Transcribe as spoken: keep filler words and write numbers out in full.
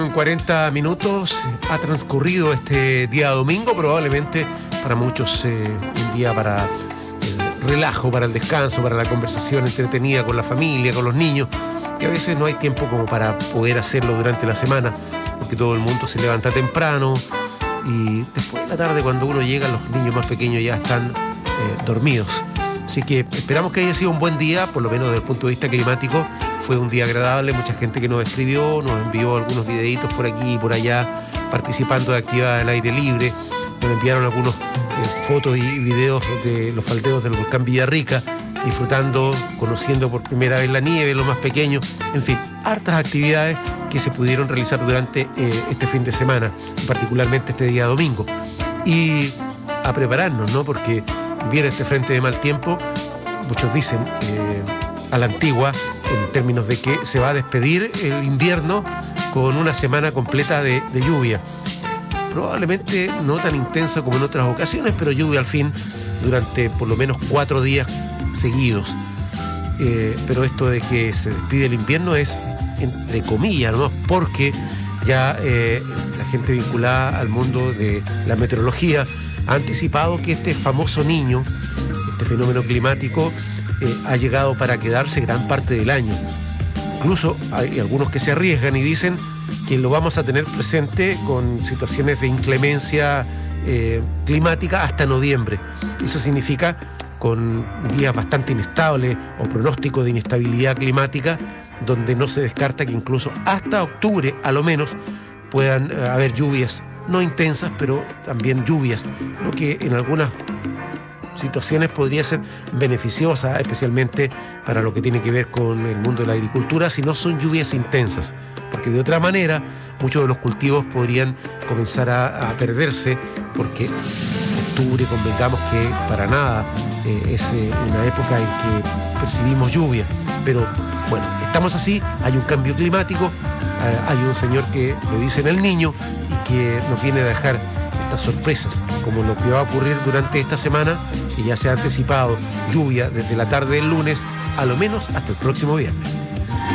cuarenta minutos ha transcurrido este día domingo, probablemente para muchos eh, un día para el relajo, para el descanso, para la conversación entretenida con la familia, con los niños, que a veces no hay tiempo como para poder hacerlo durante la semana, porque todo el mundo se levanta temprano y después de la tarde, cuando uno llega, los niños más pequeños ya están eh, dormidos. Así que esperamos que haya sido un buen día, por lo menos desde el punto de vista climático. Fue un día agradable, mucha gente que nos escribió, nos envió algunos videitos por aquí y por allá, participando de actividades al aire libre. Nos enviaron algunos eh, fotos y videos de los faldeos del volcán Villarrica, disfrutando, conociendo por primera vez la nieve, los más pequeños. En fin, hartas actividades que se pudieron realizar durante eh, este fin de semana, particularmente este día domingo. Y a prepararnos, ¿no? Porque viene este frente de mal tiempo, muchos dicen eh, a la antigua, en términos de que se va a despedir el invierno con una semana completa de, de lluvia. Probablemente no tan intensa como en otras ocasiones, pero lluvia al fin durante por lo menos cuatro días seguidos. Eh, pero esto de que se despide el invierno es entre comillas, ¿no? Porque ya eh, la gente vinculada al mundo de la meteorología ha anticipado que este famoso Niño, este fenómeno climático, eh, ha llegado para quedarse gran parte del año. Incluso hay algunos que se arriesgan y dicen que lo vamos a tener presente con situaciones de inclemencia eh, climática hasta noviembre. Eso significa con días bastante inestables o pronóstico de inestabilidad climática, donde no se descarta que incluso hasta octubre, a lo menos, puedan eh, haber lluvias, no intensas, pero también lluvias, lo que en algunas situaciones podría ser beneficiosa, especialmente para lo que tiene que ver con el mundo de la agricultura, si no son lluvias intensas, porque de otra manera muchos de los cultivos podrían comenzar a, a perderse, porque octubre, convengamos que para nada eh, es eh, una época en que percibimos lluvia, pero bueno, estamos así, hay un cambio climático, eh, hay un señor que le dicen el Niño y que nos viene a dejar estas sorpresas, como lo que va a ocurrir durante esta semana, que ya se ha anticipado lluvia desde la tarde del lunes, a lo menos hasta el próximo viernes.